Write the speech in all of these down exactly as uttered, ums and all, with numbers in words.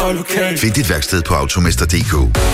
og lokal. Find dit værksted på automester punktum d k.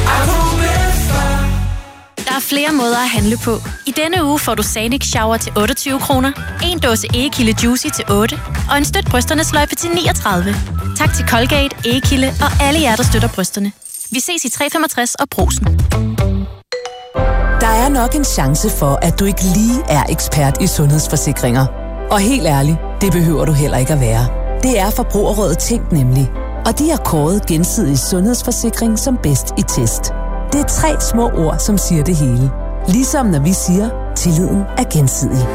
Der er flere måder at handle på. I denne uge får du Sanex Shower til otteogtyve kroner, en dåse Egekilde Juicy til otte og en støt brysternes sløjfe til niogtredive. Tak til Colgate, Egekilde og alle jer, der støtter brysterne. Vi ses i tre femogtres og Brugsen. Der er nok en chance for, at du ikke lige er ekspert i sundhedsforsikringer. Og helt ærligt, det behøver du heller ikke at være. Det er Forbrugerrådet Tænk nemlig. Og de har kåret Gensidig Sundhedsforsikring som bedst i test. Det er tre små ord, som siger det hele. Ligesom når vi siger, tilliden er gensidig.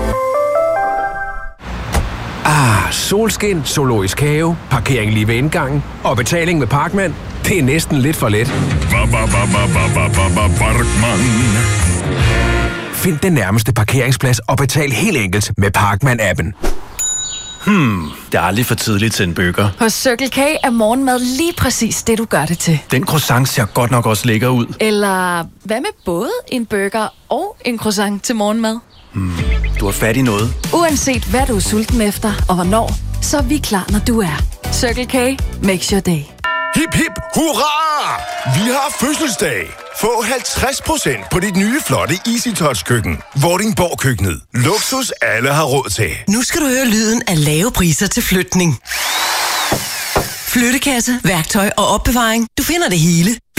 Ah, solskin, zoologisk have, parkering lige ved indgangen og betaling med Parkman. Det er næsten lidt for let. Find den nærmeste parkeringsplads og betal helt enkelt med Parkman-appen. Hmm, det er aldrig for tidligt til en burger. Hos Circle K er morgenmad lige præcis det, du gør det til. Den croissant ser godt nok også lækker ud. Eller hvad med både en burger og en croissant til morgenmad? Hmm, du har fat i noget. Uanset hvad du er sulten efter og hvornår, så er vi klar, når du er. Circle K makes your day. Hip hip hurra! Vi har fødselsdag! Få halvtreds procent på dit nye flotte EasyTouch køkken. Vordingborg Køkkenet. Luksus alle har råd til. Nu skal du høre lyden af lave priser til flytning. Flyttekasse, værktøj og opbevaring. Du finder det hele